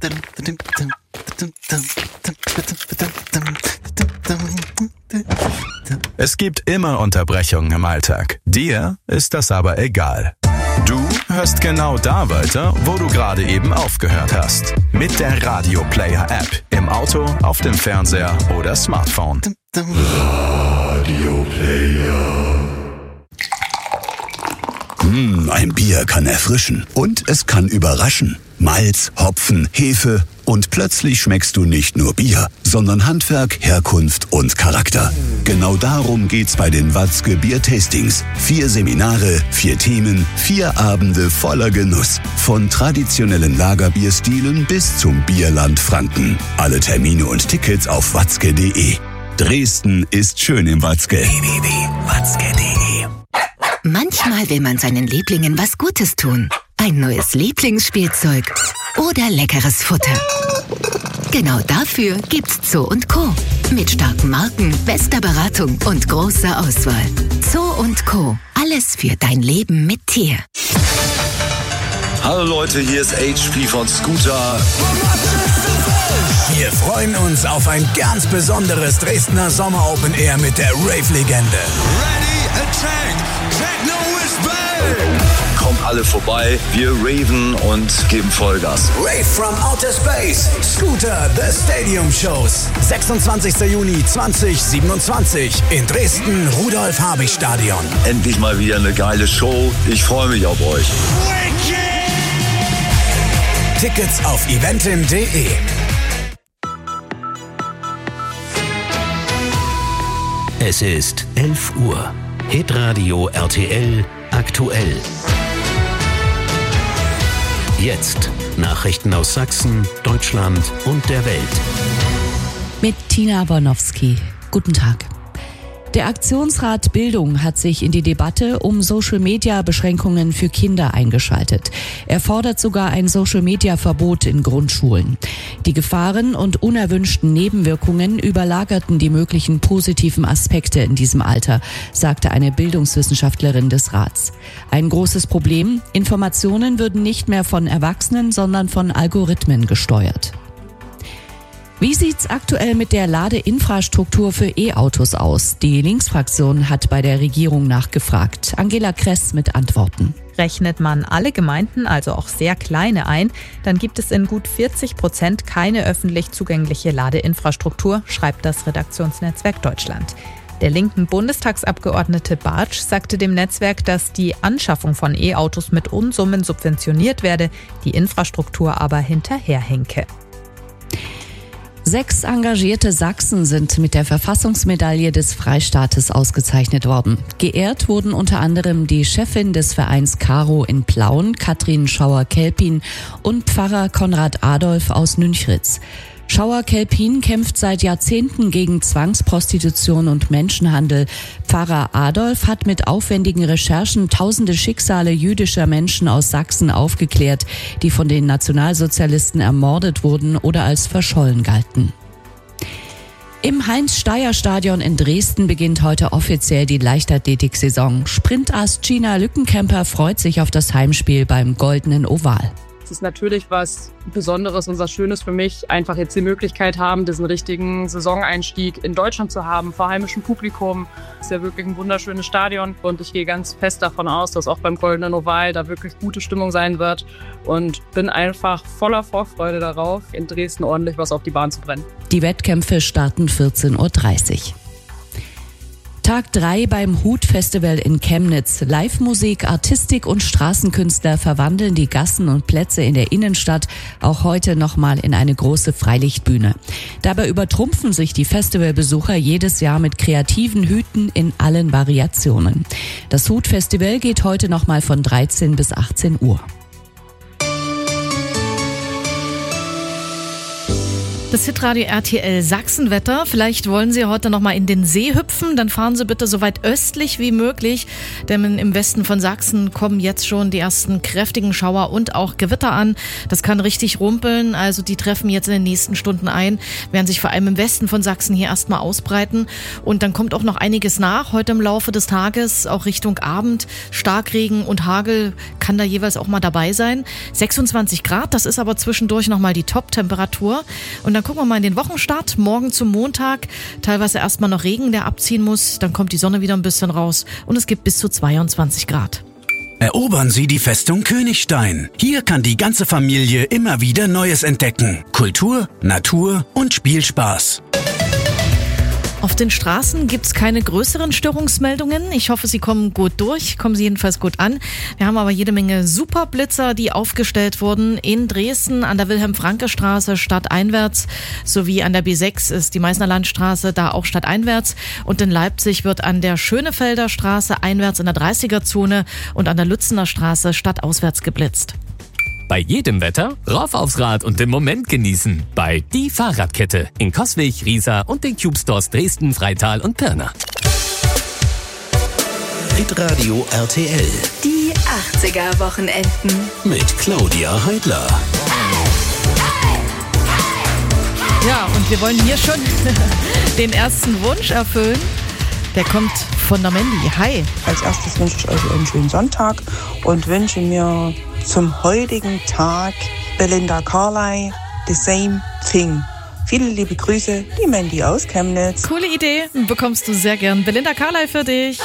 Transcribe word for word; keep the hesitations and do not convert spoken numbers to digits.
Es gibt immer Unterbrechungen im Alltag. Dir ist das aber egal. Du hörst genau da weiter, wo du gerade eben aufgehört hast. Mit der Radio Player App. Im Auto, auf dem Fernseher oder Smartphone. Radio Player. Hm, ein Bier kann erfrischen und es kann überraschen. Malz, Hopfen, Hefe und plötzlich schmeckst du nicht nur Bier, sondern Handwerk, Herkunft und Charakter. Genau darum geht's bei den Watzke Bier-Tastings. Vier Seminare, vier Themen, vier Abende voller Genuss. Von traditionellen Lagerbierstilen bis zum Bierland Franken. Alle Termine und Tickets auf watzke punkt de. Dresden ist schön im Watzke. w w w punkt watzke punkt de. Manchmal will man seinen Lieblingen was Gutes tun. Ein neues Lieblingsspielzeug oder leckeres Futter. Genau dafür gibt's Zoo und Co. Mit starken Marken, bester Beratung und großer Auswahl. Zoo und Co. Alles für dein Leben mit Tier. Hallo Leute, hier ist H P von Scooter. Wir freuen uns auf ein ganz besonderes Dresdner Sommer Open Air mit der Rave-Legende. Ready, attack, techno is back! Kommt alle vorbei, wir raven und geben Vollgas. Rave from Outer Space, Scooter, The Stadium Shows. sechsundzwanzigster Juni zweitausendsiebenundzwanzig in Dresden, Rudolf-Habich-Stadion. Endlich mal wieder eine geile Show, ich freue mich auf euch. Tickets auf eventim punkt de. Es ist elf Uhr. Hitradio R T L aktuell. Jetzt Nachrichten aus Sachsen, Deutschland und der Welt. Mit Tina Bornowski. Guten Tag. Der Aktionsrat Bildung hat sich in die Debatte um Social-Media-Beschränkungen für Kinder eingeschaltet. Er fordert sogar ein Social-Media-Verbot in Grundschulen. Die Gefahren und unerwünschten Nebenwirkungen überlagerten die möglichen positiven Aspekte in diesem Alter, sagte eine Bildungswissenschaftlerin des Rats. Ein großes Problem: Informationen würden nicht mehr von Erwachsenen, sondern von Algorithmen gesteuert. Wie sieht's aktuell mit der Ladeinfrastruktur für E-Autos aus? Die Linksfraktion hat bei der Regierung nachgefragt. Angela Kress mit Antworten. Rechnet man alle Gemeinden, also auch sehr kleine, ein, dann gibt es in gut vierzig Prozent keine öffentlich zugängliche Ladeinfrastruktur, schreibt das Redaktionsnetzwerk Deutschland. Der linken Bundestagsabgeordnete Bartsch sagte dem Netzwerk, dass die Anschaffung von E-Autos mit Unsummen subventioniert werde, die Infrastruktur aber hinterherhinke. Sechs engagierte Sachsen sind mit der Verfassungsmedaille des Freistaates ausgezeichnet worden. Geehrt wurden unter anderem die Chefin des Vereins Caro in Plauen, Katrin Schauer-Kelpin, und Pfarrer Konrad Adolf aus Nünchritz. Schauer-Kelpin kämpft seit Jahrzehnten gegen Zwangsprostitution und Menschenhandel. Pfarrer Adolf hat mit aufwendigen Recherchen tausende Schicksale jüdischer Menschen aus Sachsen aufgeklärt, die von den Nationalsozialisten ermordet wurden oder als verschollen galten. Im Heinz-Steier-Stadion in Dresden beginnt heute offiziell die Leichtathletik-Saison. Sprintass Gina Lückenkämper freut sich auf das Heimspiel beim Goldenen Oval. Es ist natürlich was Besonderes und was Schönes für mich, einfach jetzt die Möglichkeit haben, diesen richtigen Saisoneinstieg in Deutschland zu haben, vor heimischem Publikum. Es ist ja wirklich ein wunderschönes Stadion und ich gehe ganz fest davon aus, dass auch beim Goldenen Oval da wirklich gute Stimmung sein wird und bin einfach voller Vorfreude darauf, in Dresden ordentlich was auf die Bahn zu brennen. Die Wettkämpfe starten vierzehn Uhr dreißig. Tag drei beim Hut-Festival in Chemnitz. Live-Musik, Artistik und Straßenkünstler verwandeln die Gassen und Plätze in der Innenstadt auch heute nochmal in eine große Freilichtbühne. Dabei übertrumpfen sich die Festivalbesucher jedes Jahr mit kreativen Hüten in allen Variationen. Das Hut-Festival geht heute nochmal von dreizehn bis achtzehn Uhr. Das Hitradio R T L Sachsenwetter. Vielleicht wollen Sie heute noch mal in den See hüpfen. Dann fahren Sie bitte so weit östlich wie möglich. Denn im Westen von Sachsen kommen jetzt schon die ersten kräftigen Schauer und auch Gewitter an. Das kann richtig rumpeln. Also die treffen jetzt in den nächsten Stunden ein, werden sich vor allem im Westen von Sachsen hier erstmal ausbreiten. Und dann kommt auch noch einiges nach heute im Laufe des Tages. Auch Richtung Abend. Starkregen und Hagel kann da jeweils auch mal dabei sein. sechsundzwanzig Grad, das ist aber zwischendurch noch mal die Top-Temperatur. Und dann gucken wir mal in den Wochenstart. Morgen zum Montag. Teilweise erstmal noch Regen, der abziehen muss. Dann kommt die Sonne wieder ein bisschen raus. Und es gibt bis zu zweiundzwanzig Grad. Erobern Sie die Festung Königstein. Hier kann die ganze Familie immer wieder Neues entdecken. Kultur, Natur und Spielspaß. Auf den Straßen gibt's keine größeren Störungsmeldungen. Ich hoffe, Sie kommen gut durch, kommen Sie jedenfalls gut an. Wir haben aber jede Menge Superblitzer, die aufgestellt wurden. In Dresden an der Wilhelm-Franke-Straße stadteinwärts sowie an der B sechs ist die Meißner Landstraße, da auch stadteinwärts. Und in Leipzig wird an der Schönefelder Straße einwärts in der dreißiger-Zone und an der Lützener Straße stadtauswärts geblitzt. Bei jedem Wetter rauf aufs Rad und den Moment genießen. Bei Die Fahrradkette in Coswig, Riesa und den Cube Stores Dresden, Freital und Pirna. Hitradio R T L. Die achtziger-Wochenenden. Mit Claudia Heidler. Ja, und wir wollen hier schon den ersten Wunsch erfüllen. Der kommt von der Mandy. Hi. Als erstes wünsche ich euch einen schönen Sonntag und wünsche mir zum heutigen Tag Belinda Carlisle, The Same Thing. Viele liebe Grüße, die Mandy aus Chemnitz. Coole Idee, bekommst du sehr gern. Belinda Carlisle für dich.